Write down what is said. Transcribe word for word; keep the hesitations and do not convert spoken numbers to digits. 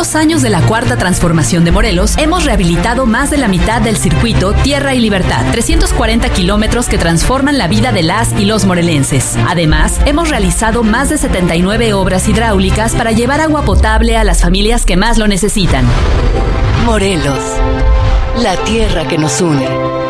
dos años de la Cuarta Transformación de Morelos, hemos rehabilitado más de la mitad del circuito Tierra y Libertad, trescientos cuarenta kilómetros que transforman la vida de las y los morelenses. Además, hemos realizado más de setenta y nueve obras hidráulicas para llevar agua potable a las familias que más lo necesitan. Morelos, la tierra que nos une.